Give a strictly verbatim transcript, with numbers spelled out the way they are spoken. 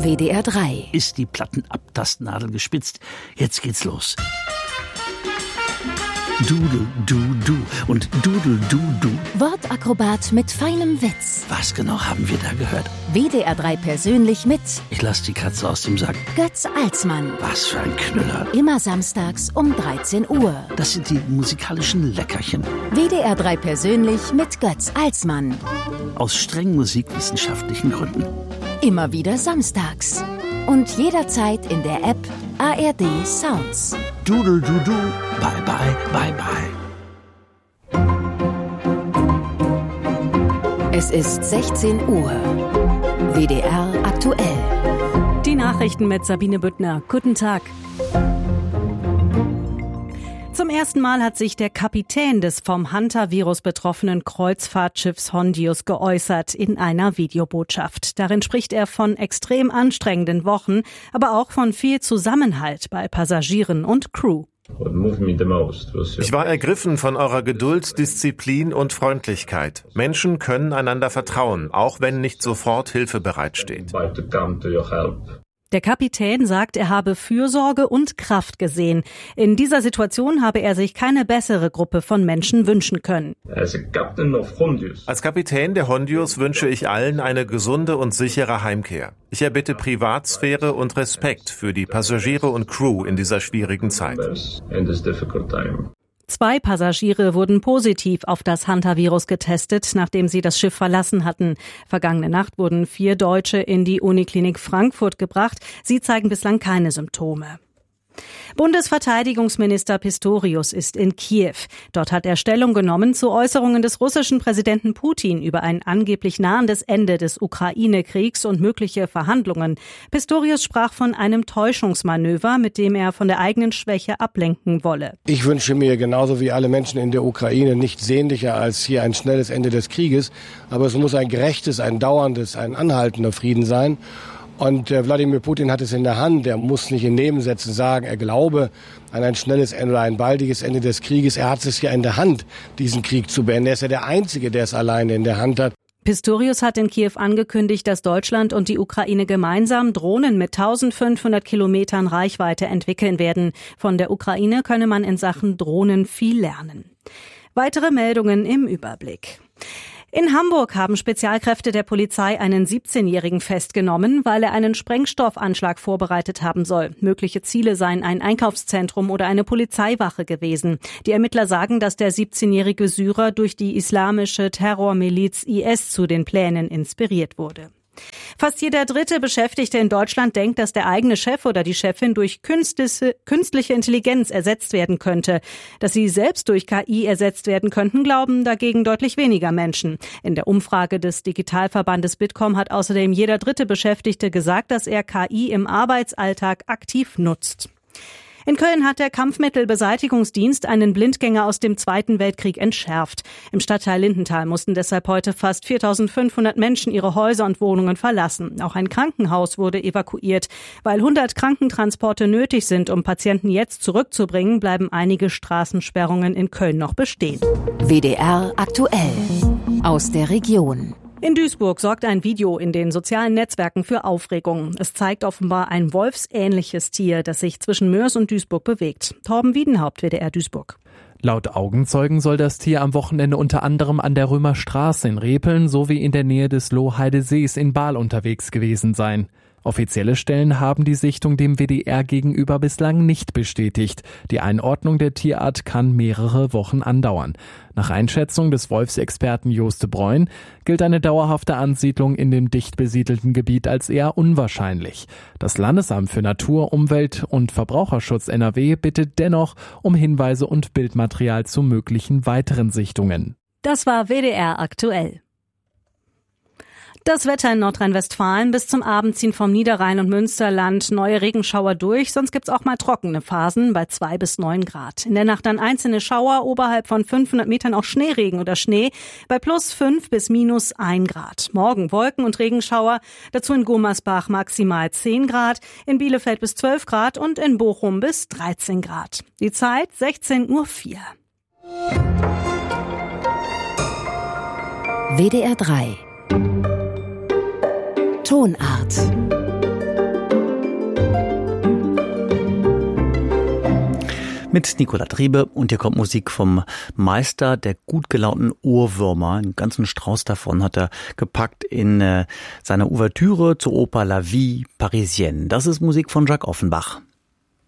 W D R drei. Ist die Plattenabtastnadel gespitzt? Jetzt geht's los. Dudel, du, du und Dudel, du, du. Wortakrobat mit feinem Witz. Was genau haben wir da gehört? W D R drei persönlich mit Ich lass die Katze aus dem Sack. Götz Alsmann. Was für ein Knüller. Immer samstags um dreizehn Uhr. Das sind die musikalischen Leckerchen. W D R drei persönlich mit Götz Alsmann. Aus streng musikwissenschaftlichen Gründen. Immer wieder samstags. Und jederzeit in der App A R D Sounds. Dudel, du, du. Bye, bye, bye, bye. Es ist sechzehn Uhr. W D R aktuell. Die Nachrichten mit Sabine Büttner. Guten Tag. Zum ersten Mal hat sich der Kapitän des vom Hantavirus betroffenen Kreuzfahrtschiffs Hondius geäußert in einer Videobotschaft. Darin spricht er von extrem anstrengenden Wochen, aber auch von viel Zusammenhalt bei Passagieren und Crew. Ich war ergriffen von eurer Geduld, Disziplin und Freundlichkeit. Menschen können einander vertrauen, auch wenn nicht sofort Hilfe bereitsteht. Der Kapitän sagt, er habe Fürsorge und Kraft gesehen. In dieser Situation habe er sich keine bessere Gruppe von Menschen wünschen können. Als Kapitän der Hondius wünsche ich allen eine gesunde und sichere Heimkehr. Ich erbitte Privatsphäre und Respekt für die Passagiere und Crew in dieser schwierigen Zeit. Zwei Passagiere wurden positiv auf das Hantavirus getestet, nachdem sie das Schiff verlassen hatten. Vergangene Nacht wurden vier Deutsche in die Uniklinik Frankfurt gebracht. Sie zeigen bislang keine Symptome. Bundesverteidigungsminister Pistorius ist in Kiew. Dort hat er Stellung genommen zu Äußerungen des russischen Präsidenten Putin über ein angeblich nahendes Ende des Ukraine-Kriegs und mögliche Verhandlungen. Pistorius sprach von einem Täuschungsmanöver, mit dem er von der eigenen Schwäche ablenken wolle. Ich wünsche mir genauso wie alle Menschen in der Ukraine nicht sehnlicher als hier ein schnelles Ende des Krieges. Aber es muss ein gerechtes, ein dauerndes, ein anhaltender Frieden sein. Und äh, Wladimir Putin hat es in der Hand. Er muss nicht in Nebensätzen sagen, er glaube an ein schnelles Ende oder ein baldiges Ende des Krieges. Er hat es ja in der Hand, diesen Krieg zu beenden. Er ist ja der Einzige, der es alleine in der Hand hat. Pistorius hat in Kiew angekündigt, dass Deutschland und die Ukraine gemeinsam Drohnen mit eintausendfünfhundert Kilometern Reichweite entwickeln werden. Von der Ukraine könne man in Sachen Drohnen viel lernen. Weitere Meldungen im Überblick. In Hamburg haben Spezialkräfte der Polizei einen siebzehnjährigen festgenommen, weil er einen Sprengstoffanschlag vorbereitet haben soll. Mögliche Ziele seien ein Einkaufszentrum oder eine Polizeiwache gewesen. Die Ermittler sagen, dass der siebzehnjährige Syrer durch die islamische Terrormiliz I S zu den Plänen inspiriert wurde. Fast jeder dritte Beschäftigte in Deutschland denkt, dass der eigene Chef oder die Chefin durch künstliche Intelligenz ersetzt werden könnte. Dass sie selbst durch K I ersetzt werden könnten, glauben dagegen deutlich weniger Menschen. In der Umfrage des Digitalverbandes Bitkom hat außerdem jeder dritte Beschäftigte gesagt, dass er K I im Arbeitsalltag aktiv nutzt. In Köln hat der Kampfmittelbeseitigungsdienst einen Blindgänger aus dem Zweiten Weltkrieg entschärft. Im Stadtteil Lindenthal mussten deshalb heute fast viertausendfünfhundert Menschen ihre Häuser und Wohnungen verlassen. Auch ein Krankenhaus wurde evakuiert. Weil hundert Krankentransporte nötig sind, um Patienten jetzt zurückzubringen, bleiben einige Straßensperrungen in Köln noch bestehen. W D R aktuell. Aus der Region. In Duisburg sorgt ein Video in den sozialen Netzwerken für Aufregung. Es zeigt offenbar ein wolfsähnliches Tier, das sich zwischen Mörs und Duisburg bewegt. Torben Wiedenhaupt, W D R Duisburg. Laut Augenzeugen soll das Tier am Wochenende unter anderem an der Römerstraße in Repeln sowie in der Nähe des Lohheidesees in Bahl unterwegs gewesen sein. Offizielle Stellen haben die Sichtung dem W D R gegenüber bislang nicht bestätigt. Die Einordnung der Tierart kann mehrere Wochen andauern. Nach Einschätzung des Wolfsexperten Joste Breun gilt eine dauerhafte Ansiedlung in dem dicht besiedelten Gebiet als eher unwahrscheinlich. Das Landesamt für Natur, Umwelt und Verbraucherschutz N R W bittet dennoch um Hinweise und Bildmaterial zu möglichen weiteren Sichtungen. Das war W D R aktuell. Das Wetter in Nordrhein-Westfalen: Bis zum Abend ziehen vom Niederrhein und Münsterland neue Regenschauer durch. Sonst gibt's auch mal trockene Phasen bei zwei bis neun Grad. In der Nacht dann einzelne Schauer, oberhalb von fünfhundert Metern auch Schneeregen oder Schnee bei plus fünf bis minus ein Grad. Morgen Wolken und Regenschauer, dazu in Gummersbach maximal zehn Grad, in Bielefeld bis zwölf Grad und in Bochum bis dreizehn Grad. Die Zeit sechzehn Uhr vier. W D R drei Tonart. mit Nicola Triebe. Und hier kommt Musik vom Meister der gut gelaunten Ohrwürmer. Einen ganzen Strauß davon hat er gepackt in äh, seiner Ouvertüre zur Oper La Vie Parisienne. Das ist Musik von Jacques Offenbach.